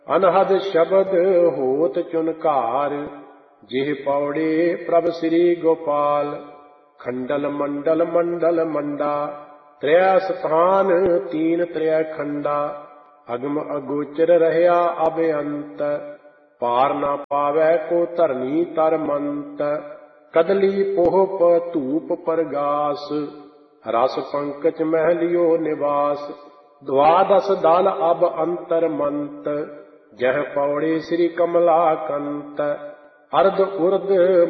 ਅਨਹਦ ਸ਼ਬਦ ਹੋਤ ਚੁਨਕਾਰ, ਜਿਹ ਪੌੜੇ ਪ੍ਰਭ ਸ੍ਰੀ ਗੋਪਾਲ। ਖੰਡਲ ਮੰਡਲ ਮੰਡਲ ਮੰਡਾ, ਤ੍ਰੈ ਸਥਾਨ ਤੀਨ ਤ੍ਰੈ ਖੰਡਾ। ਅਗਮ ਅਗੋਚਰ ਰਹਿਆ ਅਬਅੰਤ, ਪਾਰ ਨਾ ਪਾਵੈ ਕੋ ਧਰਨੀ ਤਰ ਮੰਤ। ਕਦਲੀ ਪੋਹਪ ਧੂਪ ਪਰਗਾਸ, ਰਸ ਪੰਕਜ ਮਹਿਲਿਓ ਨਿਵਾਸ। ਦਵਾਦਸ ਦਲ ਅਬ ਅੰਤਰ ਮੰਤ, ਜਹ ਪੌੜੇ ਸ੍ਰੀ ਕਮਲਾ ਕੰਤ। ਅਰਧ ਉਰਧ